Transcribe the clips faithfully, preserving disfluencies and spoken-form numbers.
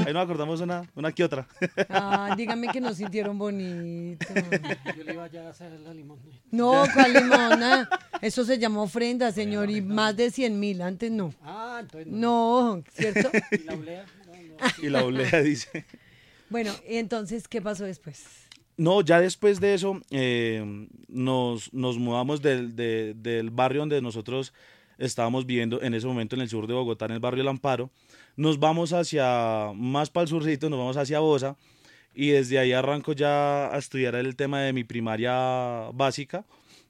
ahí nos acordamos una, una que otra. Ah, dígame que nos sintieron bonito. Yo le iba ya a hacer la limón. No, ¿cuál limona? Eso se llama ofrenda, señor, y más de cien mil, antes no. Ah, entonces No, ¿cierto? ¿Y la olea? No, no. Y la olea dice. Bueno, y entonces, ¿qué pasó después? No, ya después de eso eh, nos, nos mudamos del, de- del barrio donde nosotros estábamos viviendo en ese momento en el sur de Bogotá, en el barrio El Amparo. Nos vamos hacia, más para el surcito, nos vamos hacia Bosa y desde ahí arranco ya a estudiar el tema de mi primaria básica.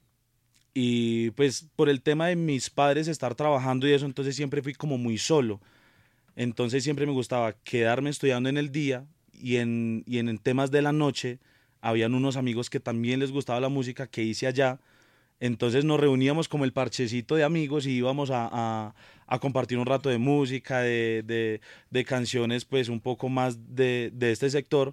Y pues por el tema de mis padres estar trabajando y eso, entonces siempre fui como muy solo. Entonces siempre me gustaba quedarme estudiando en el día y en, y en temas de la noche habían unos amigos que también les gustaba la música que hice allá. Entonces nos reuníamos como el parchecito de amigos y íbamos a, a- a compartir un rato de música, de, de- de canciones pues un poco más de, de este sector.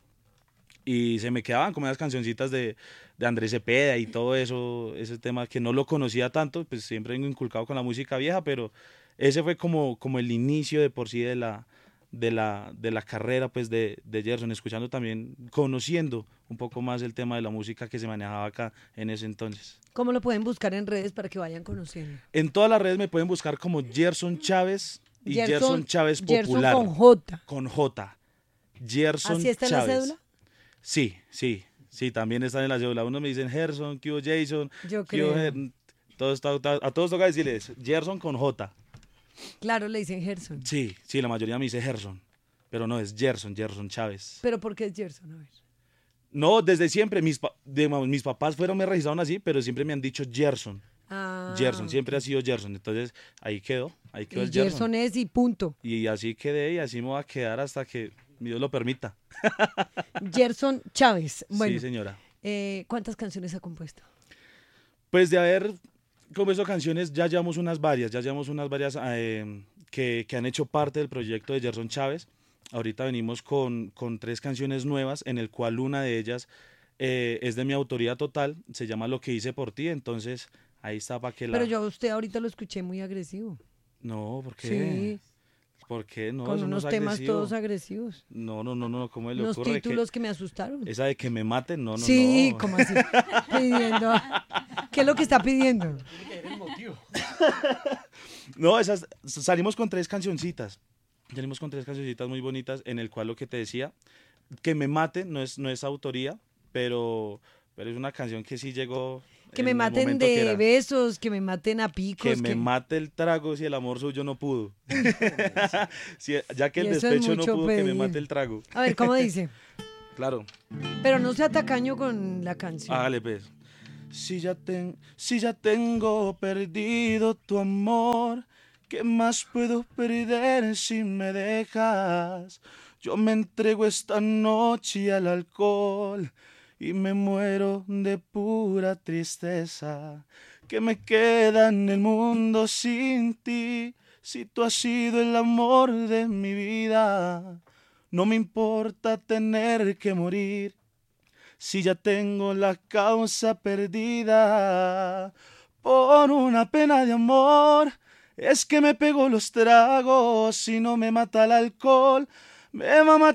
Y se me quedaban como las cancioncitas de, de Andrés Cepeda y todo eso, ese tema que no lo conocía tanto, pues siempre vengo inculcado con la música vieja, pero ese fue como, como el inicio de por sí de la, de la, de la carrera pues de, de Gerson, escuchando también, conociendo un poco más el tema de la música que se manejaba acá en ese entonces. ¿Cómo lo pueden buscar en redes para que vayan conociendo? En todas las redes me pueden buscar como Gerson Chávez y Gerson, Chávez Gerson Popular. con J. Con J. Gerson ¿Así está en la Chávez. cédula? Sí, sí, sí, también están en la cédula. Unos me dicen Gerson, ¿qué hubo Jason? Yo ¿Qué hubo creo. Ger-? Todo está- está- a todos toca decirles Gerson con J. Claro, le dicen Gerson. Sí, sí, la mayoría me dice Gerson, pero no, es Gerson, Gerson Chávez. ¿Pero por qué es Gerson? A ver. No, desde siempre, mis, pa- digamos, mis papás fueron, me registraron así, pero siempre me han dicho Gerson. Ah, Gerson, siempre ha sido Gerson. Entonces, ahí quedó, ahí quedó y el Gerson. Gerson es y punto. Y así quedé y así me voy a quedar hasta que Dios lo permita. Gerson Chávez. Bueno, Sí, señora. eh, ¿cuántas canciones ha compuesto? Pues de haber compuesto canciones, ya llevamos unas varias, ya llevamos unas varias eh, que, que han hecho parte del proyecto de Gerson Chávez. Ahorita venimos con, con tres canciones nuevas, en el cual una de ellas eh, es de mi autoría total, se llama Lo que hice por ti, entonces ahí está para que la... Pero yo a usted ahorita lo escuché muy agresivo. No, ¿por qué? Sí, ¿Por qué? No, con eso no unos es temas agresivo. todos agresivos. No, no, no, no, ¿cómo le Unos ocurre? títulos Que que me asustaron. esa de que me maten, no, no, sí, no. ¿cómo así? Pidiendo. ¿Qué es lo que está pidiendo? Tiene que ver el motivo. No, esas, salimos con tres cancioncitas. Salimos con tres cancioncitas muy bonitas en el cual lo que te decía, que me maten, no es, no es autoría, pero, pero es una canción que sí llegó. Que en me el maten momento que de era. besos, que me maten a picos. Que me mate el trago si el amor suyo no pudo. Si- ya que el Y eso es despecho no mucho pudo, que me pedir. mate el trago. A ver, ¿cómo dice? Claro. Pero no sea tacaño con la canción. Hágale pues. Si ya, ten- si ya tengo perdido tu amor, ¿qué más puedo perder si me dejas? Yo me entrego esta noche al alcohol y me muero de pura tristeza. ¿Qué me queda en el mundo sin ti? Si tú has sido el amor de mi vida, no me importa tener que morir. Si ya tengo la causa perdida por una pena de amor, es que me pego los tragos y no me mata el alcohol, me va a matar